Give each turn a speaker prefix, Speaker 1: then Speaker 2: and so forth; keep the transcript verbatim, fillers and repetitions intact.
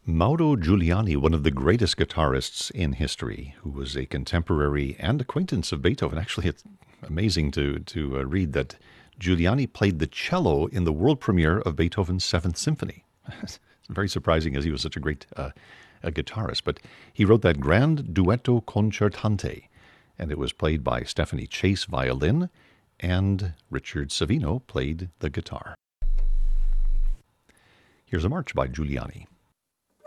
Speaker 1: Mauro Giuliani, one of the greatest guitarists in history, who was a contemporary and acquaintance of Beethoven. Actually, it's amazing to, to uh, read that Giuliani played the cello in the world premiere of Beethoven's Seventh Symphony. It's very surprising, as he was such a great uh, a guitarist. But he wrote that Grand Duetto Concertante, and it was played by Stephanie Chase, violin, and Richard Savino played the guitar. Here's a march by Giuliani.